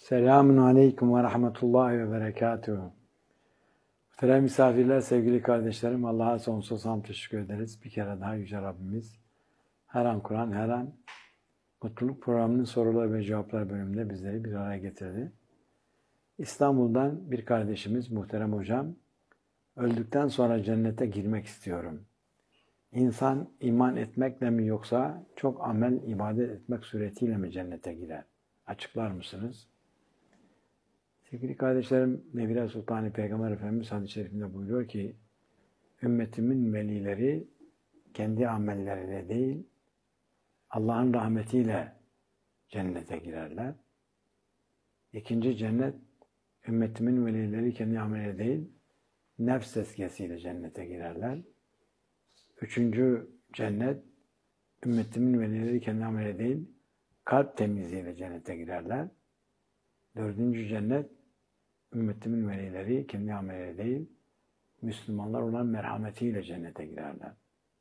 Selamun Aleyküm ve Rahmetullahi ve Berekatuhu. Muhterem misafirler, sevgili kardeşlerim, Allah'a sonsuz hamd teşekkür ederiz. Bir kere daha Yüce Rabbimiz her an Kur'an, her an Mutluluk Programı'nın sorular ve cevaplar bölümünde bizleri bir araya getirdi. İstanbul'dan bir kardeşimiz, muhterem hocam, öldükten sonra cennete girmek istiyorum. İnsan iman etmekle mi yoksa çok amel, ibadet etmek suretiyle mi cennete girer? Açıklar mısınız? Sevgili kardeşlerim, Nebile Sultani Peygamber Efendimiz hadis-i şerifinde buyuruyor ki, ümmetimin velileri kendi amelleriyle değil, Allah'ın rahmetiyle cennete girerler. İkinci cennet, ümmetimin velileri kendi amelleriyle değil, nefs tezkiyesiyle cennete girerler. Üçüncü cennet, ümmetimin velileri kendi amelleriyle değil, kalp temizliğiyle cennete girerler. Dördüncü cennet, ümmetimin velileri kendi amelleriyle değil, Müslümanlar olan merhametiyle cennete girerler.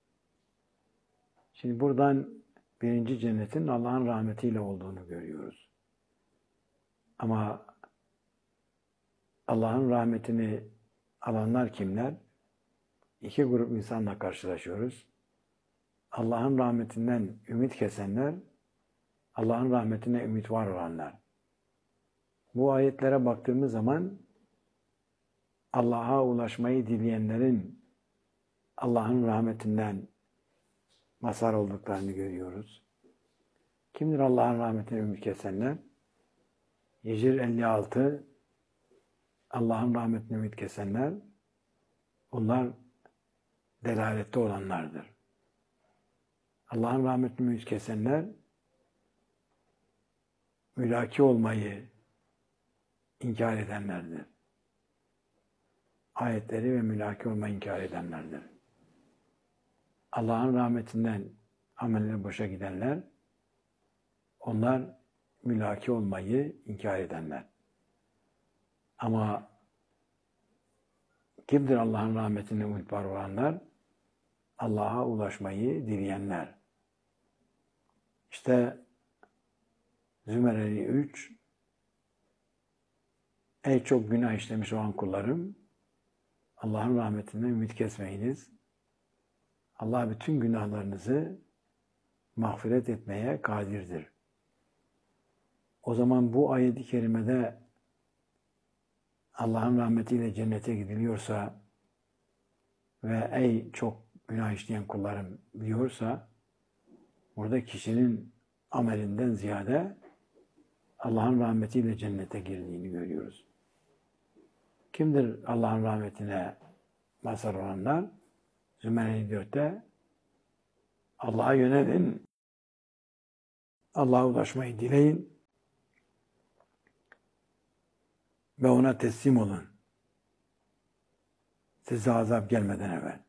Şimdi buradan birinci cennetin Allah'ın rahmetiyle olduğunu görüyoruz. Ama Allah'ın rahmetini alanlar kimler? İki grup insanla karşılaşıyoruz. Allah'ın rahmetinden ümit kesenler, Allah'ın rahmetine ümit var olanlar. Bu ayetlere baktığımız zaman Allah'a ulaşmayı dileyenlerin Allah'ın rahmetinden mazhar olduklarını görüyoruz. Kimdir Allah'ın rahmetine ümit kesenler? Hicr 56 Allah'ın rahmetine ümit kesenler, onlar delalette olanlardır. Allah'ın rahmetine ümit kesenler, mülaki olmayı inkar edenlerdir. Ayetleri ve mülaki olmayı inkar edenlerdir. Allah'ın rahmetinden amelleri boşa gidenler, onlar mülaki olmayı inkar edenler. Ama kimdir Allah'ın rahmetine ümit var olanlar? Allah'a ulaşmayı dileyenler. İşte Zümereli 3, ey çok günah işlemiş olan kullarım, Allah'ın rahmetinden ümit kesmeyiniz. Allah bütün günahlarınızı mağfiret etmeye kadirdir. O zaman bu ayet-i kerimede Allah'ın rahmetiyle cennete gidiliyorsa ve ey çok günah işleyen kullarım diyorsa, burada kişinin amelinden ziyade Allah'ın rahmetiyle cennete girdiğini görüyoruz. Kimdir Allah'ın rahmetine mazhar olanlar? Zümereli 4'te Allah'a yönelin, Allah'a ulaşmayı dileyin ve ona teslim olun. Size azap gelmeden evvel.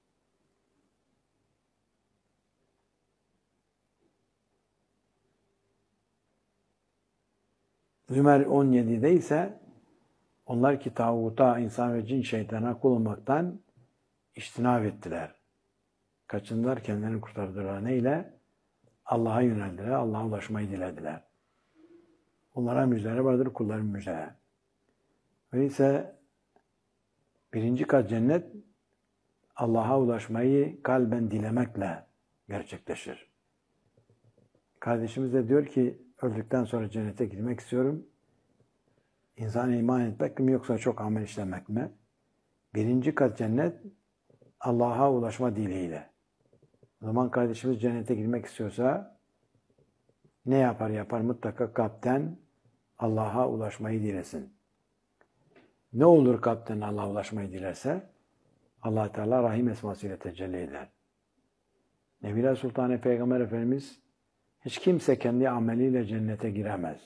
Zümer 17'de ise onlar ki tağuta, insan ve cin şeytana kul olmaktan içtinab ettiler. Kaçındılar, kendilerini kurtardılar. Neyle? Allah'a yöneldiler, Allah'a ulaşmayı dilediler. Onlara müjdeler vardır, kulların müjdeler. Öyleyse birinci kat cennet Allah'a ulaşmayı kalben dilemekle gerçekleşir. Kardeşimiz de diyor ki öldükten sonra cennete gitmek istiyorum. İnsana iman etmek mi yoksa çok amel işlemek mi? Birinci kat cennet Allah'a ulaşma dileğiyle. O zaman kardeşimiz cennete girmek istiyorsa ne yapar mutlaka kalpten Allah'a ulaşmayı dilesin. Ne olur kalpten Allah'a ulaşmayı dilerse? Allah Teala Rahim esmasıyla tecelli eder. Nebile Sultani Peygamber Efendimiz hiç kimse kendi ameliyle cennete giremez.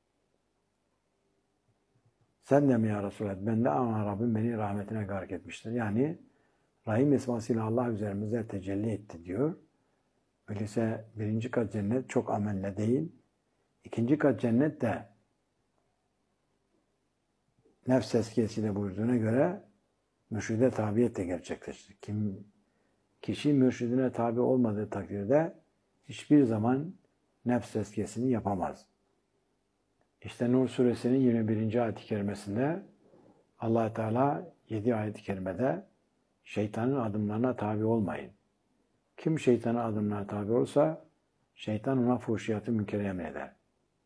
Sen de mi ya Resulallah? Ben de ama Rabbim beni rahmetine gark etmiştir. Yani Rahim esmasıyla Allah üzerimize tecelli etti diyor. Öyleyse birinci kat cennet çok amelle değil. İkinci kat cennet de nefs tezkiyesiyle buyurduğuna göre mürşide tabiyetle gerçekleşir. Kişi mürşidine tabi olmadığı takdirde hiçbir zaman nefs tezkiyesini yapamaz. İşte Nur suresinin 21. ayet-i kerimesinde Allah Teala 7 ayet-i kerimede şeytanın adımlarına tabi olmayın. Kim şeytanın adımlarına tabi olursa şeytan ona fuhşiyatı münkeri emreder.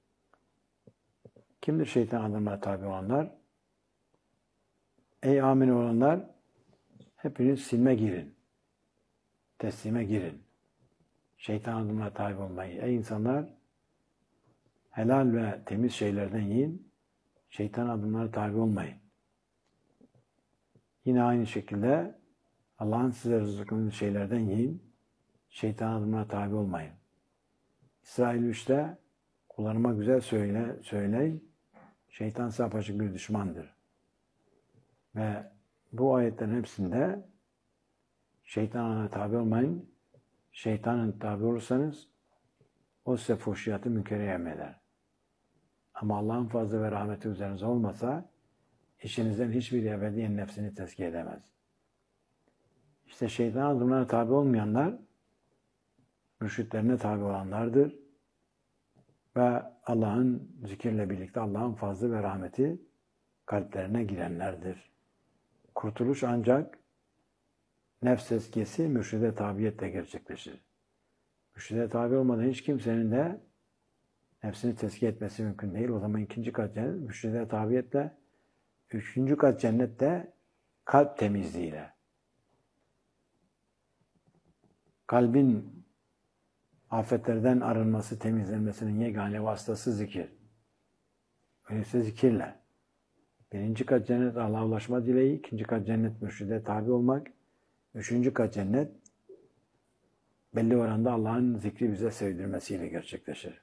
Kimdir şeytan adımlarına tabi olanlar? Ey amin olanlar, hepiniz silme girin. Teslime girin. Şeytan adımlarına tabi olmayın. Ey insanlar, helal ve temiz şeylerden yiyin. Şeytan adımlarına tabi olmayın. Yine aynı şekilde Allah'ın size rızıkladığı şeylerden yiyin. Şeytan adımlarına tabi olmayın. İsrail 3'te kullarıma güzel söyleyin. Şeytan apaçık bir düşmandır. Ve bu ayetlerin hepsinde şeytana tabi olmayın. Şeytanın tabi olursanız o size fuhşiyatı münkeri emreder. Ama Allah'ın fazlı ve rahmeti üzerinize olmasa işinizden hiçbir ebediyen nefsini tezkiye edemez. İşte şeytan adımlarına tabi olmayanlar mürşitlerine tabi olanlardır. Ve Allah'ın zikirle birlikte Allah'ın fazlı ve rahmeti kalplerine girenlerdir. Kurtuluş ancak nefs tezkiyesi mürşide tabiyetle gerçekleşir. Mürşide tabi olmadan hiç kimsenin de nefsini tezkiye etmesi mümkün değil. O zaman ikinci kat cennet mürşide tabiyetle, üçüncü kat cennette kalp temizliğiyle. Kalbin afetlerden arınması, temizlenmesinin yegane vasıtası zikir. Öyleyse zikirle. Birinci kat cennet Allah'a ulaşma dileği, ikinci kat cennet mürşide tabi olmak, üçüncü kat cennet belli oranda Allah'ın zikri bize sevdirmesiyle gerçekleşir.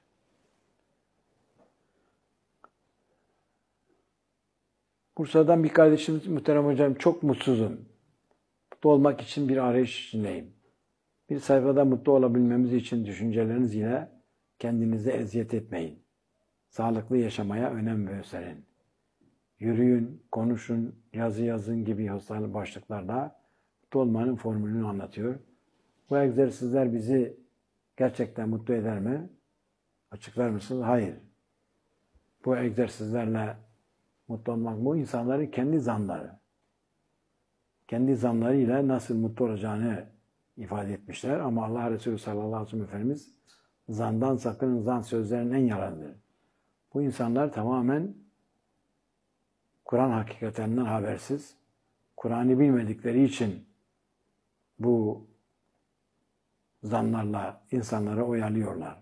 Bursa'dan bir kardeşimiz, muhterem hocam, çok mutsuzum. Mutlu olmak için bir arayış içindeyim. Bir sayfada mutlu olabilmemiz için düşünceleriniz ile kendinize eziyet etmeyin. Sağlıklı yaşamaya önem gösterin. Yürüyün, konuşun, yazı yazın gibi hastalık başlıklarla mutlu olmanın formülünü anlatıyor. Bu egzersizler bizi gerçekten mutlu eder mi? Açıklar mısınız? Hayır. Bu egzersizlerle mutlu olmak, bu insanların kendi zanları. Kendi zanlarıyla nasıl mutlu olacağını ifade etmişler. Ama Allah Resulü sallallahu aleyhi ve sellem Efendimiz zandan sakının, zan sözlerinin en yalanıdır. Bu insanlar tamamen Kur'an hakikatlerinden habersiz. Kur'an'ı bilmedikleri için bu zanlarla insanları oyalıyorlar.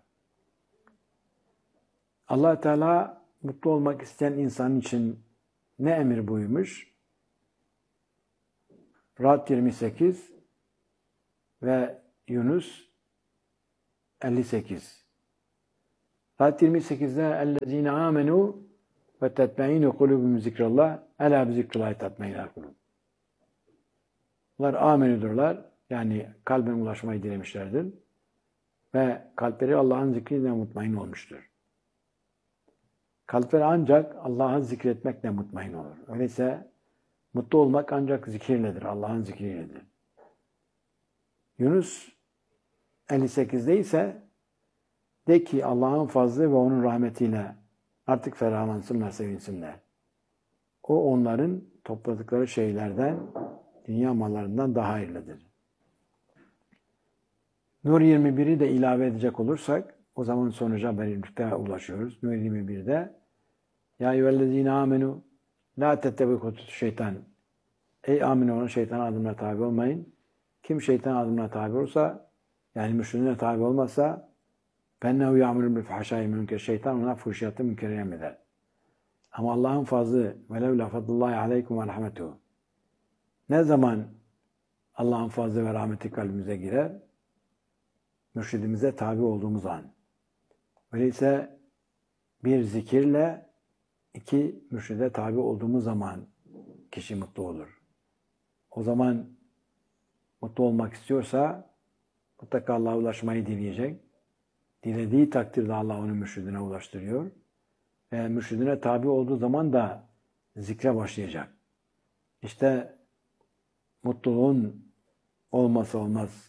Allah Teala mutlu olmak isteyen insan için ne emir buyurmuş? Ra'd 28 ve Yunus 58. Ra'd 28'de اَلَّذ۪ينَ آمَنُوا وَتَتْمَعِينُ قُلُوبُهُمْ ذِكْرَ اللّٰهِ اَلَا بِذِكْرِ اللّٰهِ تَتْمَعِينَ الْقُلُوبُ. Bunlar amenüdürler. Yani kalben ulaşmayı dilemişlerdir. Ve kalpleri Allah'ın zikriyle mutmain olmuştur. Kalpleri ancak Allah'ı zikretmekle mutmain olur. Öyleyse mutlu olmak ancak zikirledir. Allah'ın zikriyledir. Yunus 58'de ise de ki Allah'ın fazlı ve onun rahmetiyle artık ferahlansınlar, sevinsinler. O onların topladıkları şeylerden, dünya mallarından daha hayırlıdır. Nur 21'i de ilave edecek olursak o zaman sonuca birlikte ulaşıyoruz. Nur 21'de Ya eyyühellezine amenu la tettebi'u şeytan. Ey amin olan şeytan adımına tabi olmayın. Kim şeytan adımına tabi olursa, yani müşrikine tabi olmazsa فَاِنَّهُ يَعْمُلُ بِالْفَحْشَاءِ مُنْكَرِ Şeytan ona fuhşiyatı münkeri emreder. Ama Allah'ın fazlı وَلَوْ لَفَضُ اللّٰهِ عَلَيْكُمْ وَرَحْمَتُهُ. Ne zaman Allah'ın fazlı ve rahmeti kalbimize girer? Mürşidimize tabi olduğumuz an. Öyleyse bir zikirle, iki mürşide tabi olduğumuz zaman kişi mutlu olur. O zaman mutlu olmak istiyorsa mutlaka Allah'a ulaşmayı dileyecek. Dilediği takdirde Allah onu mürşidine ulaştırıyor. Ve mürşidine tabi olduğu zaman da zikre başlayacak. İşte mutluluğun olmazsa olmaz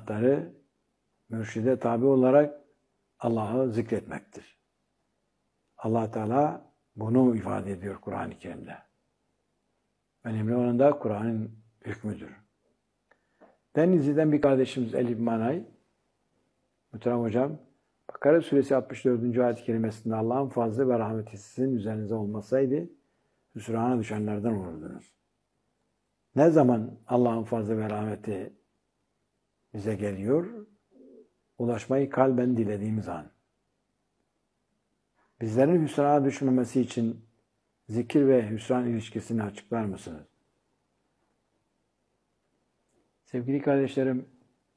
anahtarı mürşide tabi olarak Allah'ı zikretmektir. Allah Teala bunu ifade ediyor Kur'an-ı Kerim'de. Önemli olan da Kur'an'ın hükmüdür. Denizli'den bir kardeşimiz Elif Manay, Muhterem Hocam, Bakara Suresi 64. ayet-i kerimesinde Allah'ın fazlı ve rahmeti sizin üzerinize olmasaydı hüsrana düşenlerden olurdunuz. Ne zaman Allah'ın fazlı ve rahmeti bize geliyor? Ulaşmayı kalben dilediğimiz an. Bizlerin hüsrana düşmemesi için zikir ve hüsran ilişkisini açıklar mısınız? Sevgili kardeşlerim,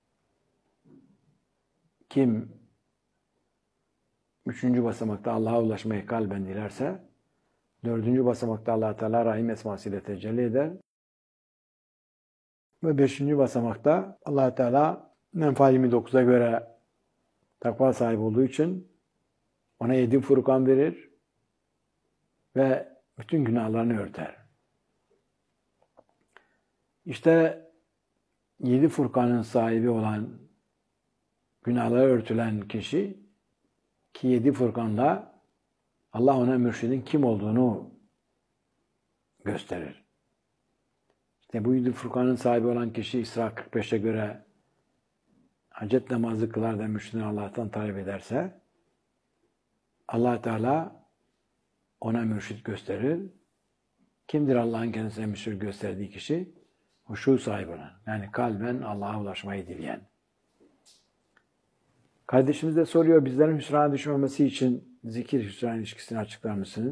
kim 3. basamakta Allah'a ulaşmayı kalben dilerse, 4. basamakta Allah Teala Rahim esmasıyla tecelli eder ve 5. basamakta Allah Teala Enfal 29'a göre takva sahibi olduğu için ona 7 Furkan verir ve bütün günahlarını örter. İşte 7 Furkan'ın sahibi olan, günahları örtülen kişi ki 7 Furkan'da Allah ona mürşidin kim olduğunu gösterir. İşte bu 7 Furkan'ın sahibi olan kişi İsra 45'e göre hacet namazı kılar da mürşidini Allah'tan talep ederse Allah Teala ona mürşid gösterir. Kimdir Allah'ın kendisine mürşid gösterdiği kişi? Huşu sahibi olan. Yani kalben Allah'a ulaşmayı dileyen. Kardeşimiz de soruyor, bizlerin hüsrana düşmemesi için zikir hüsran ilişkisini açıklar mısınız?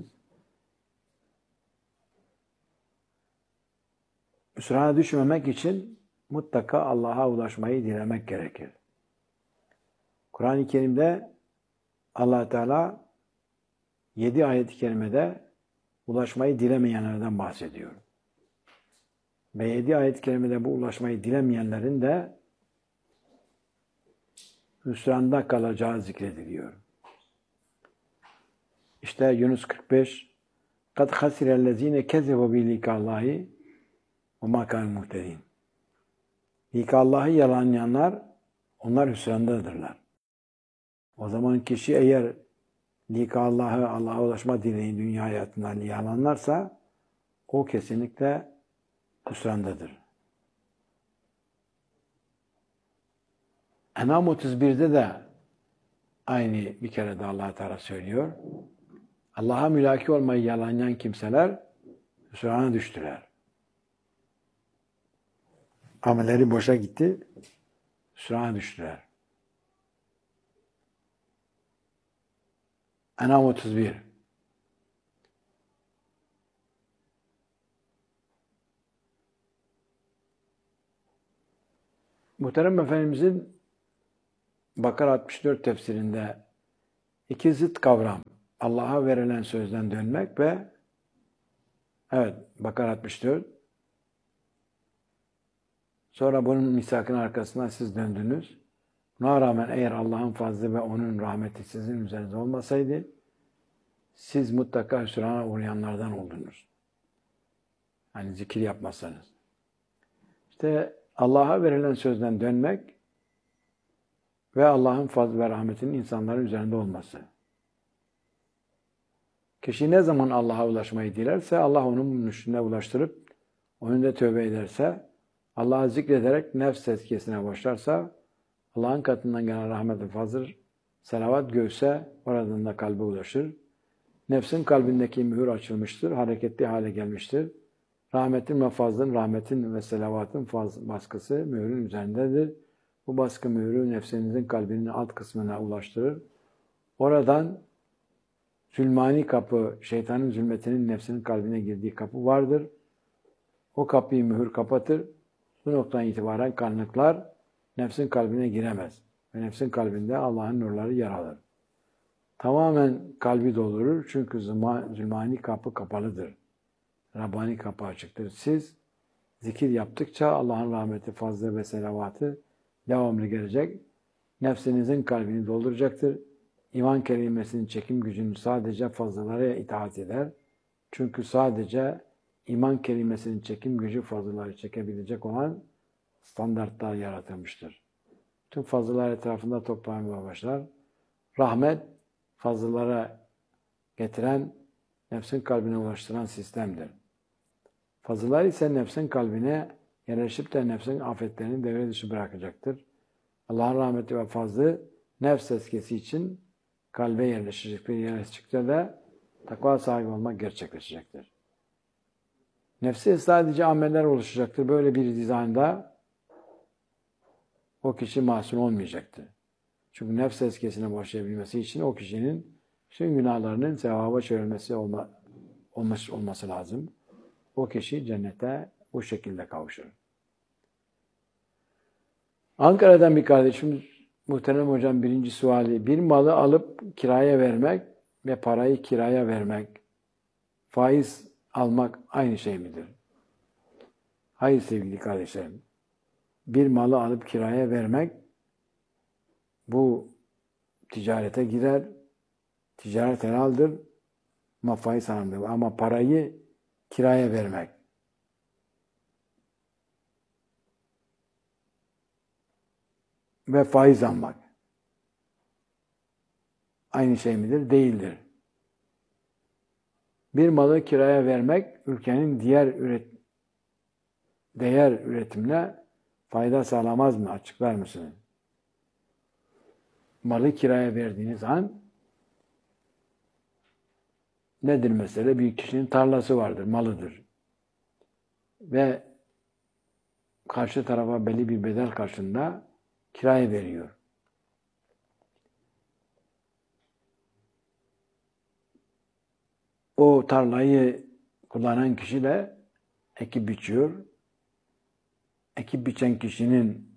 Hüsrana düşmemek için mutlaka Allah'a ulaşmayı dilemek gerekir. Kur'an-ı Kerim'de Allah Teala 7 ayet-i kerimede ulaşmayı dilemeyenlerden bahsediyor. Ve 7 ayet-i kerimede bu ulaşmayı dilemeyenlerin de hüsranda kalacağı zikrediliyor. İşte Yunus 45 قَدْ خَسِرَ الَّذ۪ينَ كَذَّبُوا بِلِقَاءِ اللّٰهِ وَمَا كَانُوا مُهْتَد۪ينَ Allah'ı yalanlayanlar, onlar hüsrandadırlar. O zaman kişi eğer Allah'a ulaşma dileğini dünya hayatından yalanlarsa o kesinlikle hüsrandadır. En'am 31'de de aynı bir kere de Allah Teala söylüyor. Allah'a mülaki olmayı yalanlayan kimseler hüsrana düştüler. Amelleri boşa gitti, hüsrana düştüler. En'am 31. Muhterem Efendimizin Bakara 64 tefsirinde iki zıt kavram, Allah'a verilen sözden dönmek ve Bakara 64. Sonra bunun misakın arkasından siz döndünüz. Buna rağmen eğer Allah'ın fazlı ve onun rahmeti sizin üzerinize olmasaydı, siz mutlaka hüsrana uğrayanlardan oldunuz. Hani zikir yapmazsanız. İşte Allah'a verilen sözden dönmek ve Allah'ın fazlı ve rahmetinin insanların üzerinde olması. Kişi ne zaman Allah'a ulaşmayı dilerse, Allah onun mürşidine ulaştırıp, onun da tövbe ederse, Allah'ı zikrederek nefs tezkiyesine başlarsa, Allah'ın katından gelen rahmet ve fazıl, selavat göğse, oradan da kalbe ulaşır. Nefsin kalbindeki mühür açılmıştır, hareketli hale gelmiştir. Rahmetin ve fazlın, rahmetin ve selavatın baskısı mühürün üzerindedir. Bu baskı mühürü nefsinizin kalbinin alt kısmına ulaştırır. Oradan zulmani kapı, şeytanın zulmetinin nefsinin kalbine girdiği kapı vardır. O kapıyı mühür kapatır. Bu noktadan itibaren karanlıklar nefsin kalbine giremez. Ve nefsin kalbinde Allah'ın nurları yer alır. Tamamen kalbi doldurur. Çünkü zulmani kapı kapalıdır. Rabbani kapı açıktır. Siz zikir yaptıkça Allah'ın rahmeti, fazla ve selavatı devamlı gelecek. Nefsinizin kalbini dolduracaktır. İman kelimesinin çekim gücünü sadece fazlalara itaat eder. Çünkü sadece iman kelimesinin çekim gücü fazlaları çekebilecek olan standartlar yaratılmıştır. Tüm fazlalar etrafında toplanmaya başlar. Rahmet fazlalara getiren, nefsin kalbine ulaştıran sistemdir. Fazılar ise nefsin kalbine yerleşip de nefsin afetlerini devre dışı bırakacaktır. Allah'ın rahmeti ve fazlı nefs tezkiyesi için kalbe yerleşecektir. Yerleştikçe de takva sahibi olmak gerçekleşecektir. Nefsi sadece ameller oluşacaktır. Böyle bir dizaynda o kişi masum olmayacaktır. Çünkü nefs tezkiyesine başlayabilmesi için o kişinin bütün günahlarının sevaba çevrilmesi olması lazım. O kişi cennete bu şekilde kavuşur. Ankara'dan bir kardeşimiz, muhterem hocam, birinci suali: bir malı alıp kiraya vermek ve parayı kiraya vermek, faiz almak aynı şey midir? Hayır sevgili kardeşlerim. Bir malı alıp kiraya vermek, bu ticarete girer, ticaret helaldir ama faiz haramdır. Ama parayı kiraya vermek, ve faiz almak aynı şey midir? Değildir. Bir malı kiraya vermek, ülkenin değer üretimine fayda sağlamaz mı? Açıklar mısınız? Malı kiraya verdiğiniz an nedir mesele? Bir kişinin tarlası vardır, malıdır. Ve karşı tarafa belli bir bedel karşılığında kiraya veriyor. O tarlayı kullanan kişi de ekip biçiyor. Ekip biçen kişinin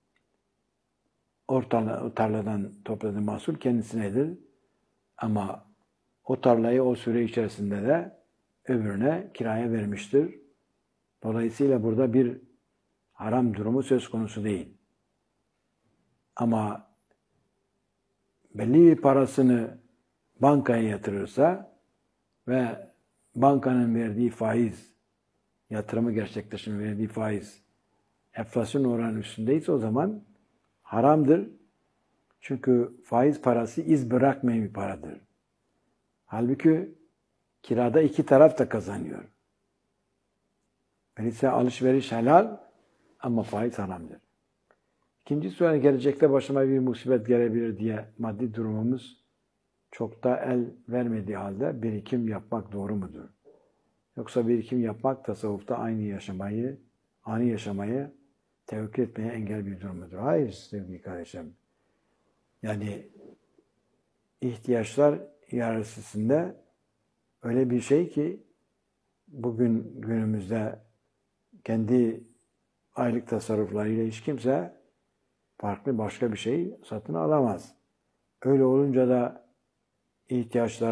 o tarladan topladığı mahsul kendisinedir. Ama o tarlayı o süre içerisinde de öbürüne kiraya vermiştir. Dolayısıyla burada bir haram durumu söz konusu değil. Ama belli bir parasını bankaya yatırırsa ve bankanın verdiği faiz, yatırımı gerçekleştiren verdiği faiz enflasyon oranının üstündeyse o zaman haramdır. Çünkü faiz parası iz bırakmayan bir paradır. Halbuki kirada iki taraf da kazanıyor. Öyleyse alışveriş helal ama faiz haramdır. İkinci soru: gelecekte başıma bir musibet gelebilir diye maddi durumumuz çok da el vermediği halde birikim yapmak doğru mudur? Yoksa birikim yapmak tasavvufta ani yaşamayı tevekkül etmeye engel bir durum mudur? Hayır sevgili kardeşim. Yani ihtiyaçlar hiyerarşisinde öyle bir şey ki bugün günümüzde kendi aylık tasarruflarıyla hiç kimse farklı başka bir şey satın alamaz. Öyle olunca da ihtiyaçlar